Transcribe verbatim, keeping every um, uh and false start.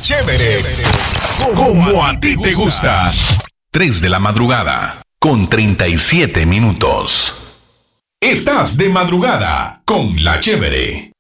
Chévere, como a ti te gusta. tres de la madrugada, con treinta y siete minutos. Estás de madrugada con La Chévere.